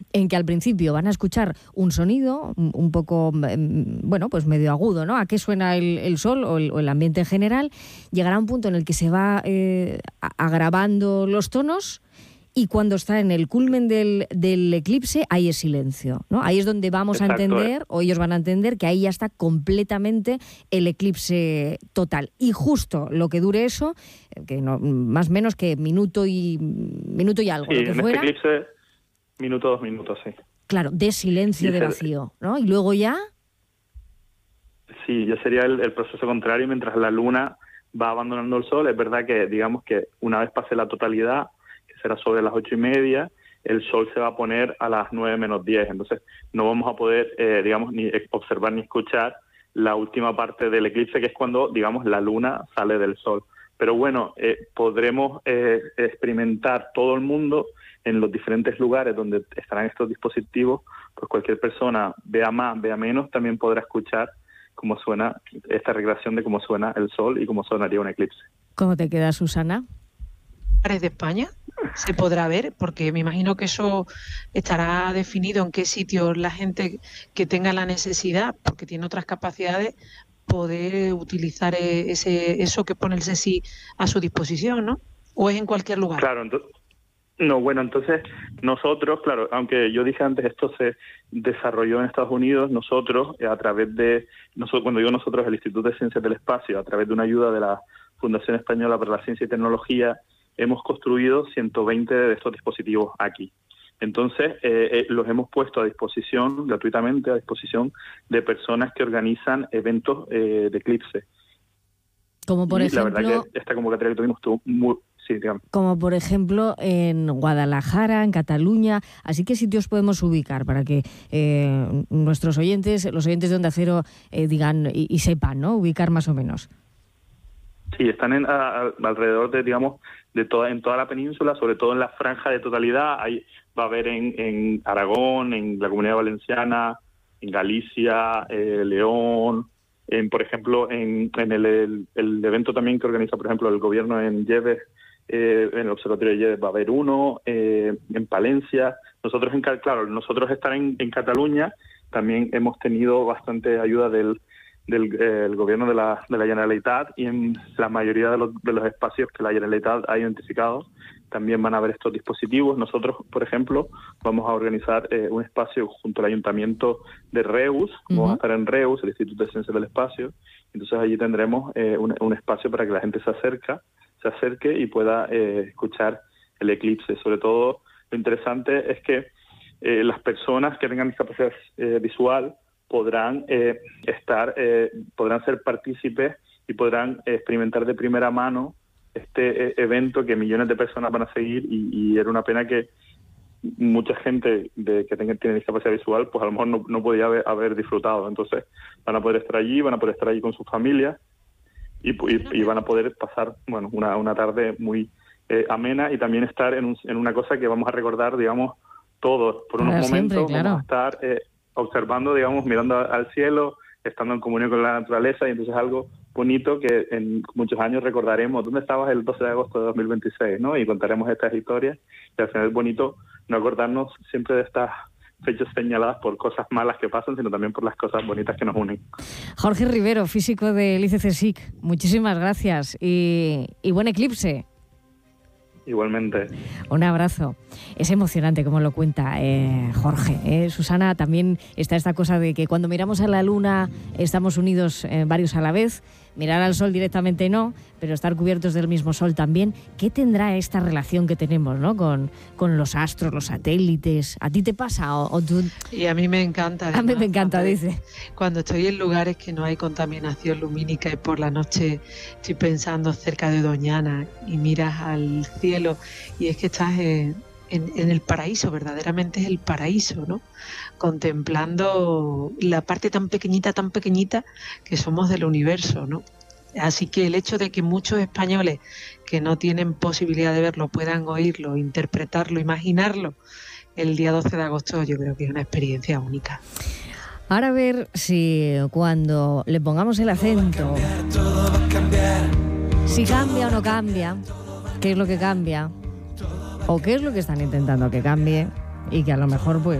en que al principio van a escuchar un sonido un poco, pues medio agudo, ¿no? ¿A qué suena el sol o el ambiente en general? Llegará un punto en el que se va agravando los tonos, y cuando está en el culmen del eclipse, ahí es silencio, ¿no? Ahí es donde vamos a entender, o ellos van a entender, que ahí ya está completamente el eclipse total. Y justo lo que dure eso, que no, más o menos que minuto y algo, sí, lo que en fuera. Este eclipse, 2 minutos, sí. Claro, de silencio, de vacío, ¿no? Y luego ya... Sí, ya sería el proceso contrario, mientras la luna va abandonando el sol. Es verdad que, digamos que una vez pase la totalidad, será sobre las 8:30, el sol se va a poner a las 9:10. Entonces no vamos a poder, ni observar ni escuchar la última parte del eclipse, que es cuando, digamos, la luna sale del sol. Pero bueno, podremos experimentar todo el mundo en los diferentes lugares donde estarán estos dispositivos. Pues cualquier persona, vea más, vea menos, también podrá escuchar cómo suena esta recreación de cómo suena el sol y cómo sonaría un eclipse. ¿Cómo te queda, Susana? ¿De España se podrá ver? Porque me imagino que eso estará definido en qué sitios la gente que tenga la necesidad, porque tiene otras capacidades, poder utilizar eso que pone el SESI a su disposición, ¿no? ¿O es en cualquier lugar? Claro, entonces nosotros, claro, aunque yo dije antes, esto se desarrolló en Estados Unidos, nosotros, a través de, cuando digo nosotros, el Instituto de Ciencias del Espacio, a través de una ayuda de la Fundación Española para la Ciencia y Tecnología, hemos construido 120 de estos dispositivos aquí. Entonces, los hemos puesto a disposición, gratuitamente, a disposición de personas que organizan eventos de eclipse. Como por ejemplo... La verdad que esta convocatoria que tuvimos estuvo muy... Sí, digamos. Como por ejemplo en Guadalajara, en Cataluña. Así que sitios podemos ubicar para que nuestros oyentes, los oyentes de Onda Cero, digan y sepan, ¿no? Ubicar más o menos. Sí, están alrededor de, digamos, en toda la península, sobre todo en la franja de totalidad. Va a haber en Aragón, en la Comunidad Valenciana, en Galicia, León, por ejemplo, en el evento también que organiza, por ejemplo, el gobierno en Lleves, en el Observatorio de Lleves va a haber uno, en Palencia. Nosotros estar en Cataluña, también hemos tenido bastante ayuda del gobierno de la Generalitat, y en la mayoría de los espacios que la Generalitat ha identificado también van a haber estos dispositivos. Nosotros, por ejemplo, vamos a organizar un espacio junto al Ayuntamiento de Reus. Vamos a estar en Reus, el Instituto de Ciencias del Espacio. Entonces allí tendremos un espacio para que la gente se acerque y pueda escuchar el eclipse. Sobre todo, lo interesante es que las personas que tengan discapacidad visual podrán ser partícipes y podrán experimentar de primera mano este evento que millones de personas van a seguir, y era una pena que mucha gente que tiene discapacidad visual pues a lo mejor no podía haber disfrutado. Entonces van a poder estar allí con sus familias y van a poder pasar una tarde muy amena, y también estar en una cosa que vamos a recordar, digamos, todos por unos momentos. Siempre, claro. Vamos a estar observando, digamos, mirando al cielo, estando en comunión con la naturaleza, y entonces algo bonito que en muchos años recordaremos. ¿Dónde estabas el 12 de agosto de 2026? ¿no? Y contaremos estas historias, y al final es bonito no acordarnos siempre de estas fechas señaladas por cosas malas que pasan, sino también por las cosas bonitas que nos unen. Jorge Rivero, físico del ICCSIC, muchísimas gracias y buen eclipse. Igualmente. Un abrazo. Es emocionante como lo cuenta Jorge. Susana, también está esta cosa de que cuando miramos a la luna estamos unidos varios a la vez. Mirar al sol directamente no, pero estar cubiertos del mismo sol también. ¿Qué tendrá esta relación que tenemos, ¿no? con los astros, los satélites? ¿A ti te pasa? ¿O tú? Y a mí me encanta. Además, a mí me encanta, dice. Cuando estoy en lugares que no hay contaminación lumínica y por la noche estoy pensando cerca de Doñana y miras al cielo y es que estás en el paraíso, verdaderamente es el paraíso, ¿no? Contemplando la parte tan pequeñita que somos del universo, ¿no? Así que el hecho de que muchos españoles que no tienen posibilidad de verlo puedan oírlo, interpretarlo, imaginarlo el día 12 de agosto, yo creo que es una experiencia única. Ahora a ver si cuando le pongamos el acento, si cambia o no cambia, qué es lo que cambia, o qué es lo que están intentando que cambie, y que a lo mejor pues